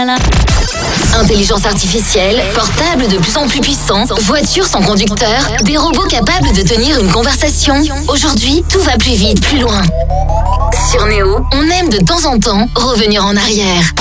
Intelligence artificielle, portable de plus en plus puissant, voitures sans conducteur, des robots capables de tenir une conversation. Aujourd'hui, tout va plus vite, plus loin. Sur Néo, on aime de temps en temps revenir en arrière.